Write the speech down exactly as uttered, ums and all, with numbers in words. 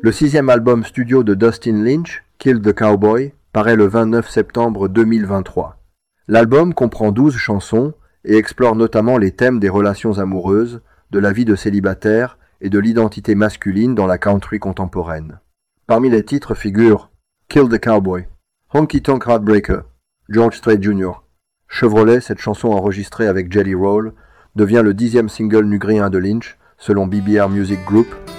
Le sixième album studio de Dustin Lynch, Kill the Cowboy, paraît le vingt-neuf septembre deux mille vingt-trois. L'album comprend douze chansons et explore notamment les thèmes des relations amoureuses, de la vie de célibataire et de l'identité masculine dans la country contemporaine. Parmi les titres figurent Kill the Cowboy, Honky Tonk Heartbreaker, George Strait junior Chevrolet, cette chanson enregistrée avec Jelly Roll, devient le dixième single nugréen de Lynch, selon B B R Music Group,